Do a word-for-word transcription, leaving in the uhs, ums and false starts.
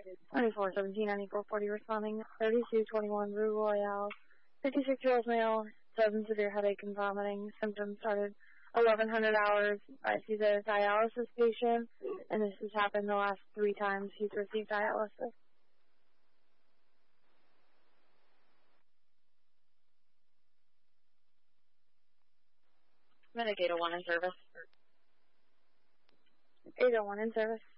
twenty-four seventeen, unequal forty responding, thirty-two twenty-one, Rue Royale, fifty-six-year-old male, sudden severe headache and vomiting. Symptoms started eleven hundred hours. Uh, he's a dialysis patient, and this has happened the last three times he's received dialysis. Renegade one in service. eight oh one in service.